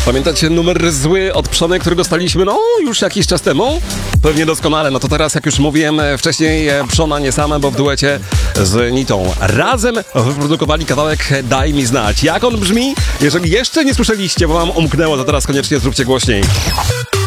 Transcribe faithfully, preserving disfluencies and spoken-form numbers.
Pamiętacie numer zły od Przony, który dostaliśmy, no, już jakiś czas temu? Pewnie doskonale. No to teraz, jak już mówiłem wcześniej, Przona nie same, bo w duecie z Nitą. Razem wyprodukowali kawałek Daj mi znać. Jak on brzmi? Jeżeli jeszcze nie słyszeliście, bo wam umknęło, to teraz koniecznie zróbcie głośniej.